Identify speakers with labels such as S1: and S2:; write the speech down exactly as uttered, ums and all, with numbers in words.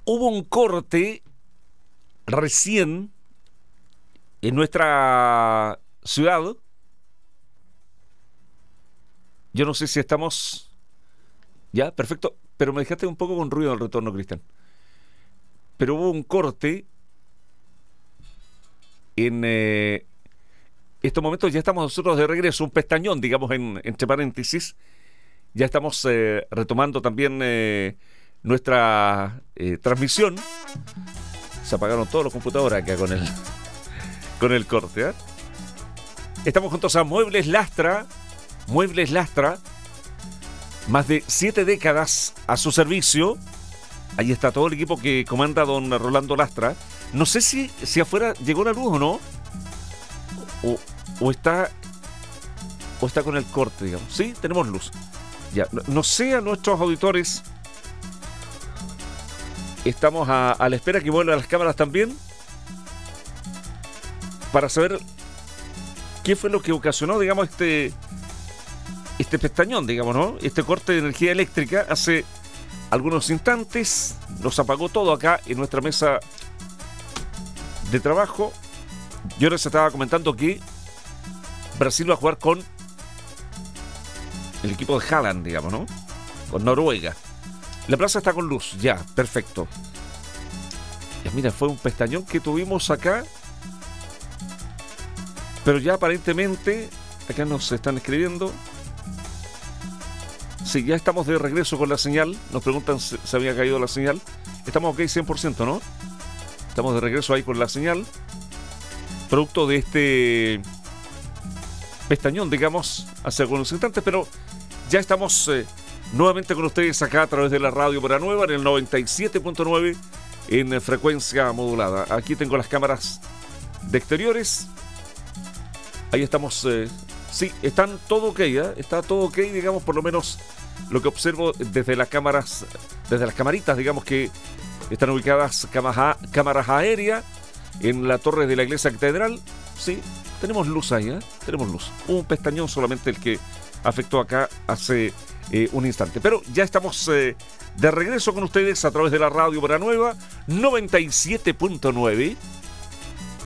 S1: hubo un corte recién en nuestra ciudad. Yo no sé si estamos... Ya, perfecto. Pero me dejaste un poco con ruido al retorno, Cristian. Pero hubo un corte en eh, estos momentos. Ya estamos nosotros de regreso, un pestañón, digamos, en, entre paréntesis. Ya estamos eh, retomando también eh, nuestra eh, transmisión. Se apagaron todos los computadores acá con el, con el corte, ¿eh? Estamos juntos a Muebles Lastra. Muebles Lastra. Más de siete décadas a su servicio. Ahí está todo el equipo que comanda don Rolando Lastra. No sé si, si afuera llegó la luz o no. O, o está o está con el corte, digamos. Sí, tenemos luz. Ya, no, no sé a nuestros auditores. Estamos a, a la espera que vuelvan las cámaras también. Para saber qué fue lo que ocasionó, digamos, este... este pestañón, digamos, ¿no? Este corte de energía eléctrica hace algunos instantes. Nos apagó todo acá en nuestra mesa de trabajo. Yo les estaba comentando que Brasil va a jugar con el equipo de Haaland, digamos, ¿no? Con Noruega. La plaza está con luz, ya, perfecto. Ya, mira, fue un pestañón que tuvimos acá. Pero ya aparentemente, acá nos están escribiendo. Sí, ya estamos de regreso con la señal. Nos preguntan si se había caído la señal. Estamos ok cien por ciento, ¿no? Estamos de regreso ahí con la señal. Producto de este pestañón, digamos, hace algunos instantes. Pero ya estamos eh, nuevamente con ustedes acá a través de la radio Buena Nueva en el noventa y siete punto nueve en eh, frecuencia modulada. Aquí tengo las cámaras de exteriores. Ahí estamos... Eh, Sí, están todo ok, ¿eh? Está todo ok, digamos, por lo menos lo que observo desde las cámaras, desde las camaritas, digamos, que están ubicadas cámaras, cámaras aéreas en la torre de la iglesia catedral. Sí, tenemos luz ahí, ¿eh? Tenemos luz. Un pestañón solamente el que afectó acá hace eh, un instante. Pero ya estamos eh, de regreso con ustedes a través de la radio Buena Nueva noventa y siete punto nueve